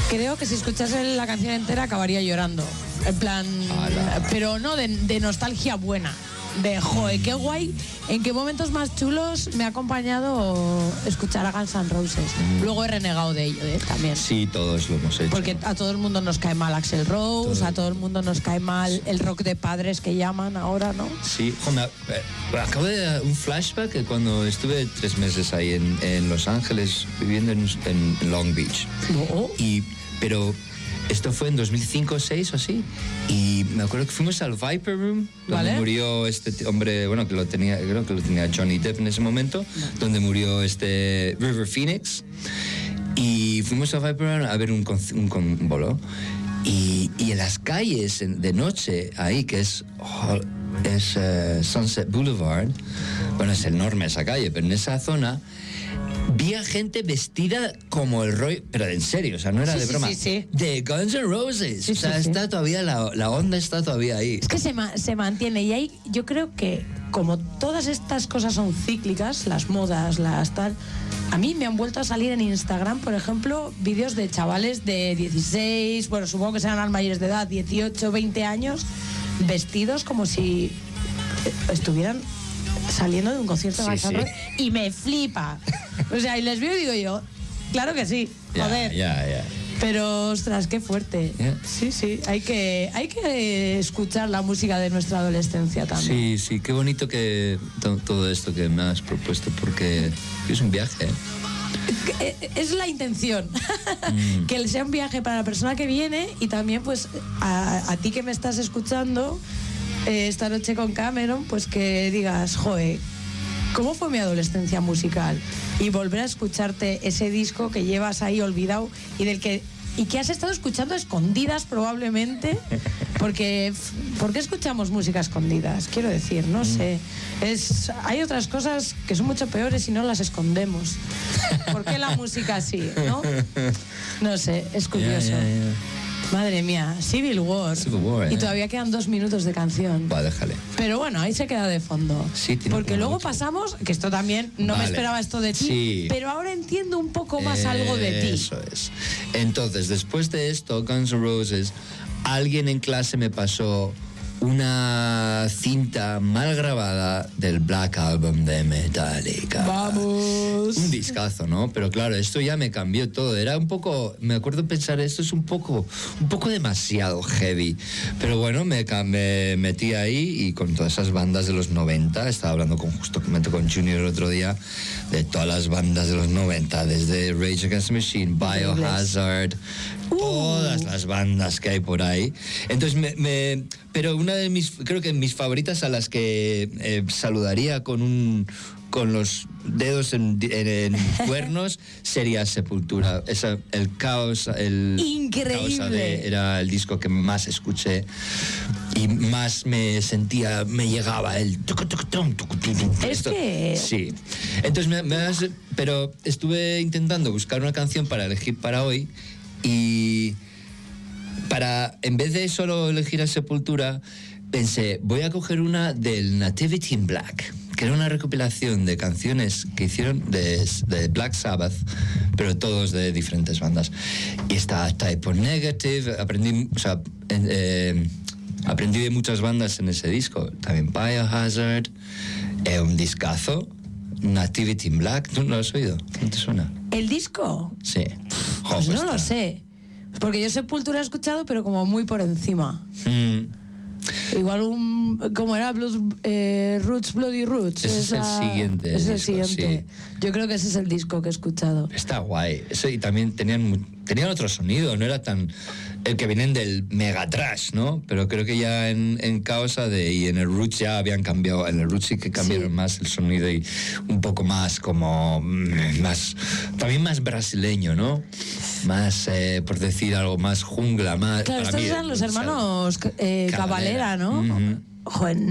creo que si escuchase la canción entera acabaría llorando. En plan, pero no de nostalgia buena. De joder, qué guay, en qué momentos más chulos me ha acompañado escuchar a Guns N' Roses. Luego he renegado de ello también. Sí, todos lo hemos hecho. Porque a todo el mundo nos cae mal Axl Rose, a todo el mundo nos cae mal el rock de padres que llaman ahora, ¿no? Sí, acabo de dar un flashback de cuando estuve 3 meses ahí en Los Ángeles viviendo en Long Beach. Oh. Pero esto fue en 2005 o 2006 o así. Y me acuerdo que fuimos al Viper Room, donde murió este hombre, bueno, creo que lo tenía Johnny Depp en ese momento, donde murió River Phoenix. Y fuimos al Viper Room a ver un bolo. Y en las calles de noche, ahí, que es Sunset Boulevard, bueno, es enorme esa calle, pero en esa zona vi a gente vestida como el rollo, pero en serio, o sea, no era de broma, de Guns N' Roses. Está todavía, la onda está todavía ahí. Es que se mantiene, y ahí yo creo que como todas estas cosas son cíclicas, las modas, las tal, a mí me han vuelto a salir en Instagram, por ejemplo, vídeos de chavales de 16, bueno, supongo que serán mayores de edad, 18, 20 años, vestidos como si estuvieran saliendo de un concierto de Guns N' Roses, y me flipa. O sea, y les veo y digo yo, claro que sí, joder. Pero, ostras, qué fuerte. Sí, hay que escuchar la música de nuestra adolescencia también. Sí, qué bonito que todo esto que me has propuesto, porque es un viaje. Es la intención, que sea un viaje para la persona que viene, y también pues a ti que me estás escuchando esta noche con Cameron, pues que digas, joder, ¿cómo fue mi adolescencia musical? Y volver a escucharte ese disco que llevas ahí olvidado y que has estado escuchando a escondidas probablemente, porque ¿por qué escuchamos música a escondidas? Quiero decir, no sé, hay otras cosas que son mucho peores y no las escondemos. ¿Por qué la música así, no? No sé, es curioso. Madre mía, Civil War. Y todavía quedan 2 minutos de canción. Va, déjale. Pero bueno, ahí se queda de fondo. Sí, porque luego pasamos, que esto también, no me esperaba esto de ti, pero ahora entiendo un poco más algo de ti. Eso es. Entonces, después de esto, Guns N' Roses, alguien en clase me pasó una cinta mal grabada del Black Album de Metallica. ¡Vamos! Un discazo, ¿no? Pero claro, esto ya me cambió todo. Era un poco, me acuerdo pensar, esto es un poco demasiado heavy. Pero bueno, me metí ahí, y con todas esas bandas de los 90, estaba hablando justamente con Junior el otro día, de todas las bandas de los 90, desde Rage Against the Machine, Biohazard, todas las bandas que hay por ahí. Entonces pero una de creo que mis favoritas, a las que saludaría con los dedos en cuernos, sería Sepultura. El Caos, increíble. Era el disco que más escuché y más me llegaba el sí. Entonces pero estuve intentando buscar una canción para elegir para hoy, y en vez de solo elegir a Sepultura, pensé, voy a coger una del Nativity in Black, que era una recopilación de canciones que hicieron de Black Sabbath, pero todos de diferentes bandas. Y está Type O Negative, aprendí de muchas bandas en ese disco. También Biohazard, un discazo, Nativity in Black. ¿Tú no lo has oído? ¿No te suena? ¿El disco? Sí. Pues no lo sé. Porque yo Sepultura he escuchado, pero como muy por encima. Igual como era Roots, Bloody Roots. Ese es el siguiente. Es el disco, siguiente. Sí. Yo creo que ese es el disco que he escuchado. Está guay. Eso, y también tenían otro sonido, no era tan el que vienen del megatrash, ¿no? Pero creo que ya en causa y en el Roots ya habían cambiado. En el Roots sí que cambiaron más el sonido, y un poco más como también más brasileño, ¿no? Más, por decir algo, más jungla, más. Claro, estos eran los hermanos Cavalera, ¿no? Joder,